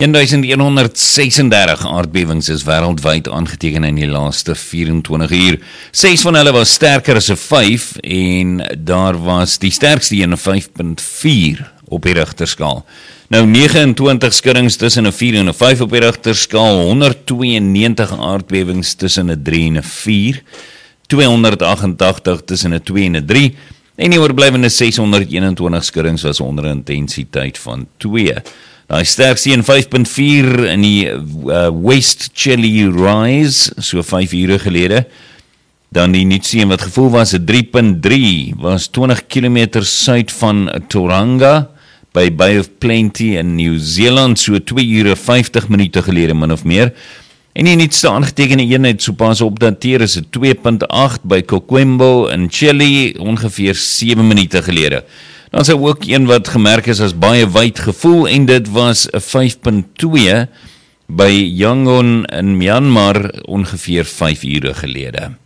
1136 aardbewings is wêreldwyd aangeteken in die laaste 24 uur. 6 van hulle was sterker as 'n 5 en daar was die sterkste een 'n 5.4 op die Richterskaal. Nou 29 skuddings tussen 'n 4 en 'n 5 op die Richterskaal, 192 aardbewings tussen 'n 3 en 'n 4, 288 tussen 'n 2 en 'n 3 en die oorblywende 621 skuddings was onder 'n intensiteit van 2. Die sterkste een 5.4 in die West Chile Rise, so 5 ure gelede. Dan die nuutste een wat gevoel was, 'n 3.3, was 20 km suid van Tauranga, by Bay of Plenty in New Zealand, so 2 ure 50 minute gelede, min of meer. En die nuutste aangetekende eenheid sopas opdateer is 'n 2.8 by Coquimbo in Chile, ongeveer 7 minute gelede. Dan is ook een wat gemerk is as baie wyd gevoel en dit was 'n 5.2 by Yangon in Myanmar ongeveer 5 ure gelede.